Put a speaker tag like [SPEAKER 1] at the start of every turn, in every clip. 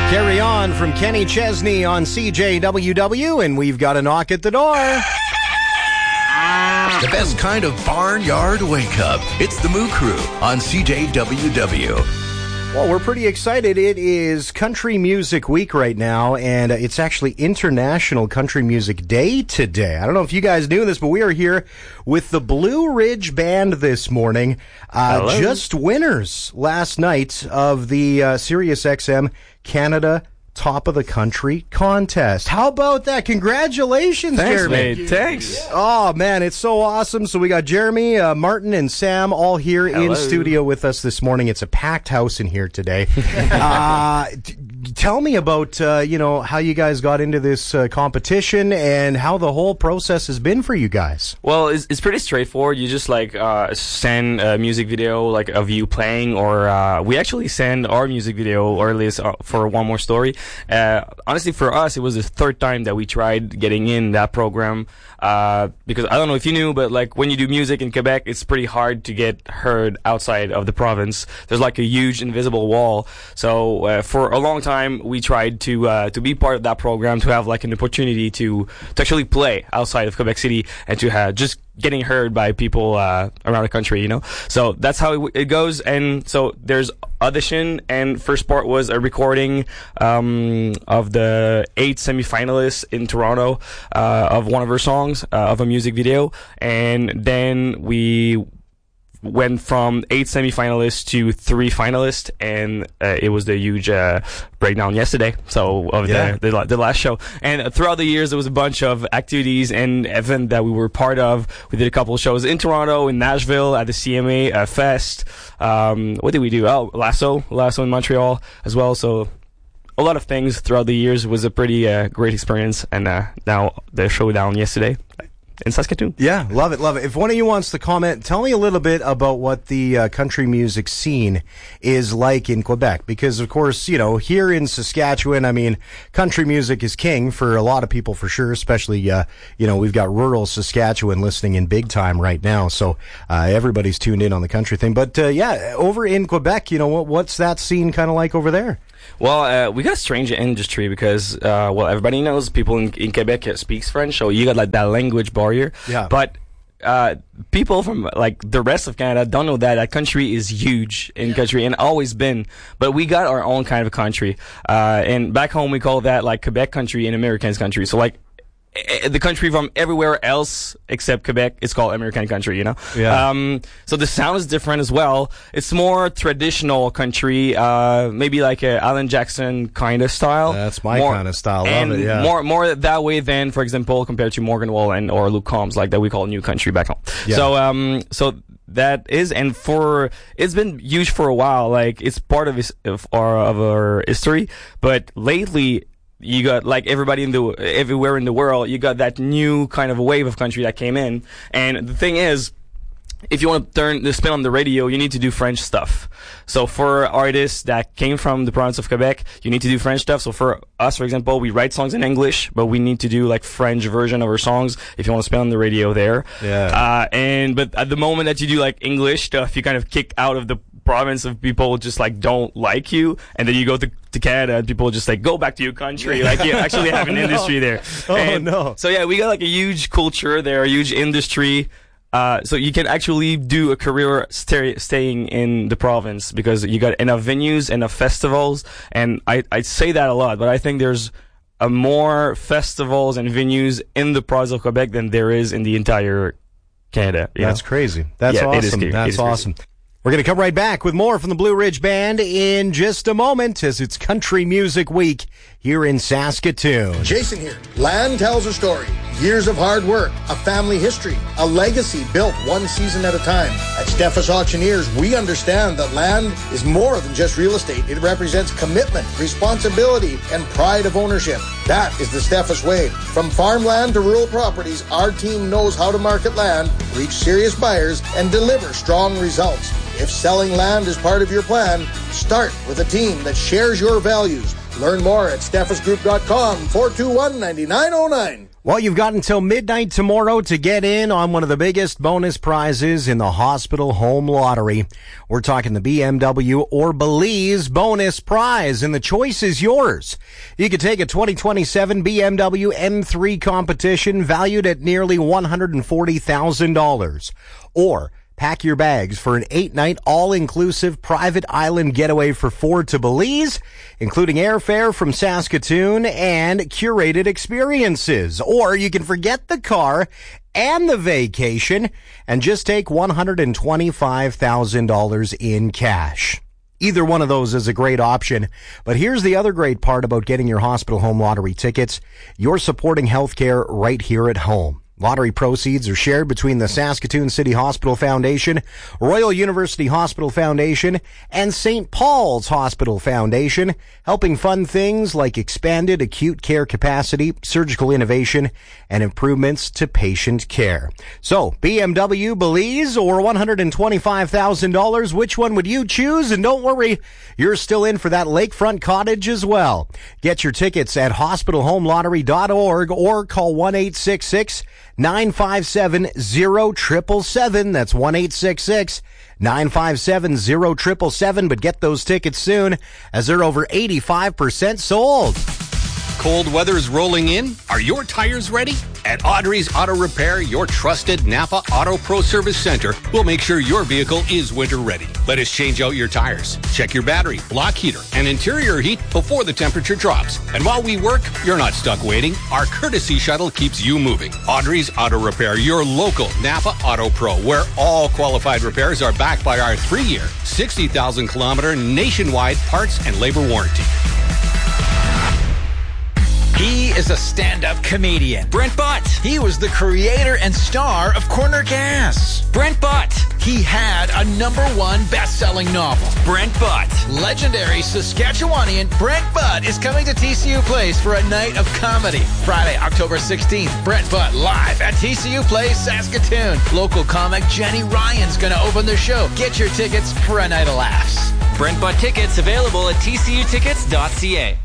[SPEAKER 1] Carry On from Kenny Chesney on CJWW, and we've got a knock at the door.
[SPEAKER 2] The best kind of barnyard wake-up. It's the Moo Crew on CJWW.
[SPEAKER 1] Well, we're pretty excited. It is Country Music Week right now, and it's actually International Country Music Day today. I don't know if you guys knew this, but we are here with the Blue Ridge Band this morning. Just winners last night of the Sirius XM Canada Top of the Country contest. How about that? Congratulations,
[SPEAKER 3] Thanks,
[SPEAKER 1] Jeremy.
[SPEAKER 3] mate. Thanks.
[SPEAKER 1] Oh, man, it's so awesome. So we got Jeremy, Martin, and Sam all here in studio with us this morning. It's a packed house in here today. Tell me about, how you guys got into this competition and how the whole process has been for you guys.
[SPEAKER 3] Well, it's pretty straightforward. You just send a music video like of you playing, or we actually send our music video early for One More Story. Honestly, for us, it was the third time that we tried getting in that program. Because I don't know if you knew, but like when you do music in Quebec, it's pretty hard to get heard outside of the province. There's like a huge invisible wall. So for a long time, we tried to be part of that program, to have like an opportunity to actually play outside of Quebec City and to have just getting heard by people around the country, you know. So that's how it goes. And so there's audition, and first part was a recording of the 8 semifinalists in Toronto of one of her songs, of a music video. And then we went from 8 semifinalists to 3 finalists, and it was the huge breakdown yesterday. So of the last show, and throughout the years there was a bunch of activities and events that we were part of. We did a couple of shows in Toronto, in Nashville at the CMA Fest. What did we do? Oh, Lasso in Montreal as well. So a lot of things throughout the years. It was a pretty great experience, and now the showdown yesterday in Saskatoon.
[SPEAKER 1] Yeah, love it. If one of you wants to comment, tell me a little bit about what the country music scene is like in Quebec. Because, of course, here in Saskatchewan, I mean, country music is king for a lot of people, for sure, especially, we've got rural Saskatchewan listening in big time right now. So everybody's tuned in on the country thing. But, over in Quebec, what's that scene kind of like over there?
[SPEAKER 3] Well, we got a strange industry because, everybody knows people in Quebec speaks French, so you got like that language barrier.
[SPEAKER 1] Yeah.
[SPEAKER 3] But people from like the rest of Canada don't know that country is huge in country and always been. But we got our own kind of country, and back home we call that like Quebec country and Americans country. So like the country from everywhere else except Quebec is called American country,
[SPEAKER 1] Yeah.
[SPEAKER 3] So the sound is different as well. It's more traditional country, maybe like a Alan Jackson kind of style.
[SPEAKER 1] That's my kind of style. Love it, yeah.
[SPEAKER 3] More that way than, for example, compared to Morgan Wallen or Luke Combs, like that we call new country back home.
[SPEAKER 1] Yeah.
[SPEAKER 3] So that is, and it's been huge for a while. Like it's part of our history, but lately, you got like everywhere in the world, you got that new kind of wave of country that came in. And the thing is, if you want to turn the spin on the radio, you need to do French stuff. So for artists that came from the province of Quebec, you need to do French stuff. So for us, for example, we write songs in English, but we need to do like French version of our songs if you want to spin on the radio there.
[SPEAKER 1] Yeah.
[SPEAKER 3] But at the moment that you do like English stuff, you kind of kick out of the province of people just like don't like you, and then you go to Canada and people just like go back to your country. Like you actually have an industry there.
[SPEAKER 1] No.
[SPEAKER 3] So yeah, we got like a huge culture there, a huge industry. So you can actually do a career staying in the province because you got enough venues, enough festivals, and I say that a lot, but I think there's more festivals and venues in the province of Quebec than there is in the entire Canada.
[SPEAKER 1] That's crazy. That's awesome. That's awesome. We're going to come right back with more from the Blue Ridge Band in just a moment as it's Country Music Week here in Saskatoon.
[SPEAKER 4] Jason here. Land tells a story. Years of hard work, a family history, a legacy built one season at a time. At Steffes Auctioneers, we understand that land is more than just real estate. It represents commitment, responsibility, and pride of ownership. That is the Steffes way. From farmland to rural properties, our team knows how to market land, reach serious buyers, and deliver strong results. If selling land is part of your plan, start with a team that shares your values. Learn more at steffesgroup.com 421-9909.
[SPEAKER 1] Well, you've got until midnight tomorrow to get in on one of the biggest bonus prizes in the Hospital Home Lottery. We're talking the BMW or Belize bonus prize, and the choice is yours. You could take a 2027 BMW M3 competition valued at nearly $140,000, or pack your bags for an 8-night all-inclusive private island getaway for 4 to Belize, including airfare from Saskatoon and curated experiences. Or you can forget the car and the vacation and just take $125,000 in cash. Either one of those is a great option. But here's the other great part about getting your Hospital Home Lottery tickets. You're supporting healthcare right here at home. Lottery proceeds are shared between the Saskatoon City Hospital Foundation, Royal University Hospital Foundation, and St. Paul's Hospital Foundation, helping fund things like expanded acute care capacity, surgical innovation, and improvements to patient care. So, BMW, Belize, or $125,000, which one would you choose? And don't worry, you're still in for that lakefront cottage as well. Get your tickets at hospitalhomelottery.org or call 1-866-957-0777. That's 1-866-957-0777. But get those tickets soon, as they're over 85% sold.
[SPEAKER 5] Cold weather's rolling in. Are your tires ready? At Audrey's Auto Repair, your trusted Napa Auto Pro Service Center will make sure your vehicle is winter ready. Let us change out your tires, check your battery, block heater, and interior heat before the temperature drops. And while we work, you're not stuck waiting. Our courtesy shuttle keeps you moving. Audrey's Auto Repair, your local Napa Auto Pro, where all qualified repairs are backed by our 3-year, 60,000-kilometer nationwide parts and labor warranty.
[SPEAKER 6] He is a stand-up comedian.
[SPEAKER 7] Brent Butt.
[SPEAKER 6] He was the creator and star of Corner Gas.
[SPEAKER 7] Brent Butt.
[SPEAKER 6] He had a #1 best-selling novel.
[SPEAKER 7] Brent Butt.
[SPEAKER 6] Legendary Saskatchewanian Brent Butt is coming to TCU Place for a night of comedy. Friday, October 16th, Brent Butt live at TCU Place, Saskatoon. Local comic Jenny Ryan's going to open the show. Get your tickets for a night of laughs.
[SPEAKER 7] Brent Butt tickets available at tcutickets.ca.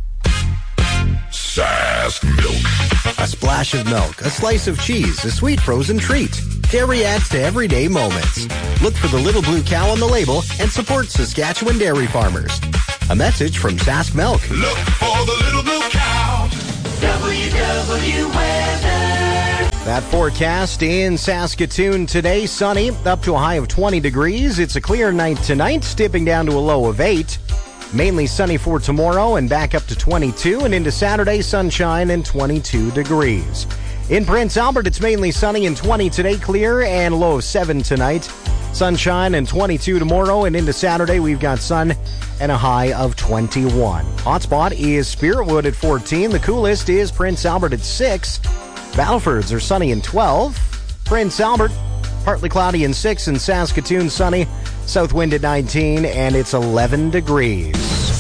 [SPEAKER 2] Sask Milk.
[SPEAKER 1] A splash of milk, a slice of cheese, a sweet frozen treat. Dairy adds to everyday moments. Look for the little blue cow on the label and support Saskatchewan dairy farmers. A message from Sask Milk.
[SPEAKER 2] Look for the little blue cow.
[SPEAKER 8] WW Weather.
[SPEAKER 1] That forecast in Saskatoon today, sunny, up to a high of 20 degrees. It's a clear night tonight, dipping down to a low of 8. Mainly sunny for tomorrow and back up to 22, and into Saturday, sunshine and 22 degrees. In Prince Albert, it's mainly sunny and 20 today, clear, and low of 7 tonight. Sunshine and 22 tomorrow, and into Saturday, we've got sun and a high of 21. Hotspot is Spiritwood at 14. The coolest is Prince Albert at 6. Battlefords are sunny and 12. Prince Albert, partly cloudy and 6, and Saskatoon sunny. South wind at 19, and it's 11 degrees.